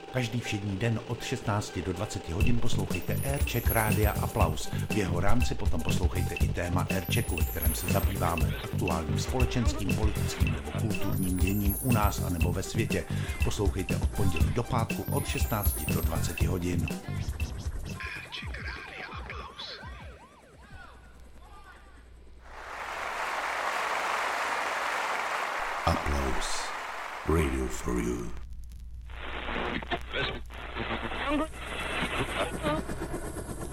Každý všední den od 16 do 20 hodin poslouchejte Aircheck Rádia Aplaus. V jeho rámci potom poslouchejte i téma Airchecku, ve kterém se zabýváme aktuálním společenským, politickým nebo kulturním děním u nás a nebo ve světě. Poslouchejte od pondělí do pátku od 16 do 20 hodin. Aircheck Rádia Aplaus. Aplaus. Radio for you.